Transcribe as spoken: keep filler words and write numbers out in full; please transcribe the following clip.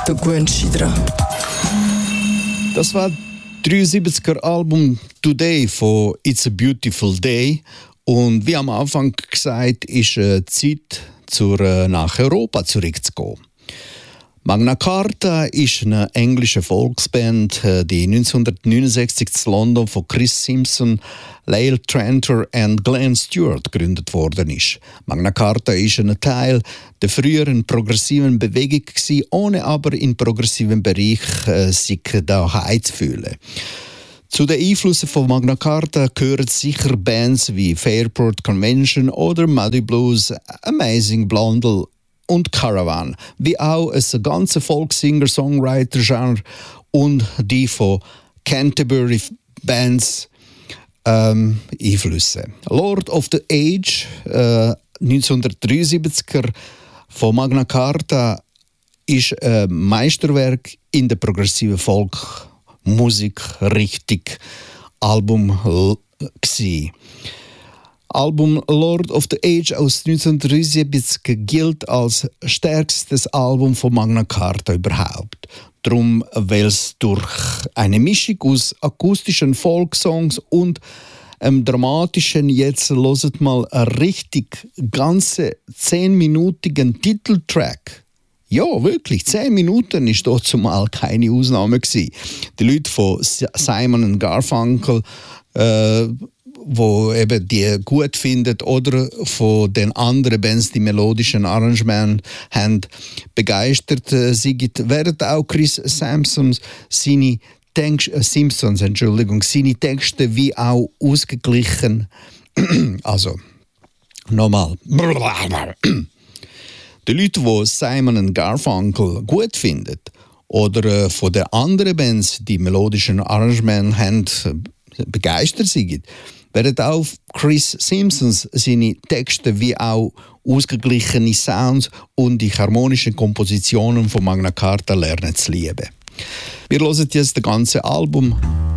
der Gunschi dran. Das war das dreiundsiebziger Album Today von It's a Beautiful Day. Und wie am Anfang gesagt, ist äh, Zeit, zur, äh, nach Europa zurückzugehen. Magna Carta ist eine englische Volksband, äh, die neunzehnhundertneunundsechzig in London von Chris Simpson, Lyle Tranter und Glenn Stewart gegründet worden ist. Magna Carta ist ein Teil der früheren progressiven Bewegung gewesen, ohne aber im progressiven Bereich äh, sich daheim zu fühlen. Zu den Einflüssen von Magna Carta gehören sicher Bands wie Fairport Convention oder Muddy Blues, Amazing Blondel und Caravan, wie auch ein ganzes Folk-Singer-Songwriter-Genre und die von Canterbury Bands ähm, Einflüsse. Lord of the Age, äh, neunzehnhundertdreiundsiebziger von Magna Carta, ist ein Meisterwerk in der progressiven Folk- Musikrichtung Album gsi. Album Lord of the Age aus neunzehnhundertdreiundsiebzig gilt als stärkstes Album von Magna Carta überhaupt. Drum, weil es durch eine Mischung aus akustischen Folksongs und einem dramatischen, jetzt loset mal einen richtig ganze zehnminütigen Titeltrack. Ja, wirklich. Zehn Minuten ist dort zumal keine Ausnahme gewesen. Die Leute von Simon und Garfunkel, äh, wo eben die gut finden, oder von den anderen Bands, die melodischen Arrangements haben, begeistert äh, sind, während auch Chris Simpsons seine Text, äh, Simpsons, Entschuldigung, seine Texte wie auch ausgeglichen. Also nochmal. Die Leute, die Simon und Garfunkel gut finden oder äh, von den anderen Bands die melodischen Arrangements haben, begeistert sind, werden auch Chris Simpsons seine Texte wie auch ausgeglichene Sounds und die harmonischen Kompositionen von Magna Carta lernen zu lieben. Wir hören jetzt das ganze Album